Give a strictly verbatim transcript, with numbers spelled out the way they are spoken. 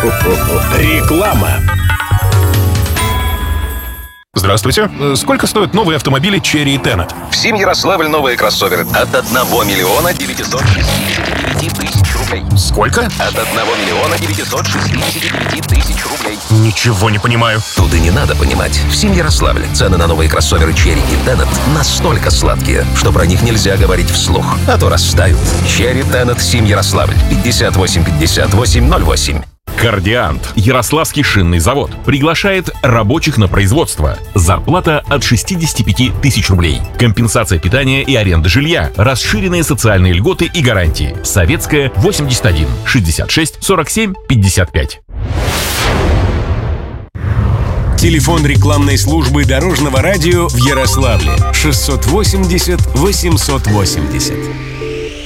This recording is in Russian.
Реклама. Здравствуйте. Сколько стоят новые автомобили Chery и Tenet? В Сим Ярославль новые кроссоверы от одного миллиона девятисот шестьдесят девять тысяч рублей. Сколько? От одного миллиона девятисот шестьдесят девять тысяч рублей. Ничего не понимаю. Тут и не надо понимать. В Сим Ярославле цены на новые кроссоверы Chery и Tenet настолько сладкие, что про них нельзя говорить вслух, а то растают. Chery Tenet Сим Ярославль пятьдесят восемь пятьдесят восемь ноль восемь. Кардиант, Ярославский шинный завод, приглашает рабочих на производство. Зарплата от шестидесяти пяти тысяч рублей. Компенсация питания и аренды жилья. Расширенные социальные льготы и гарантии. Советская, восемьдесят один шестьдесят шесть сорок семь пятьдесят пять. Телефон рекламной службы Дорожного радио в Ярославле шестьсот восемьдесят восемьсот восемьдесят.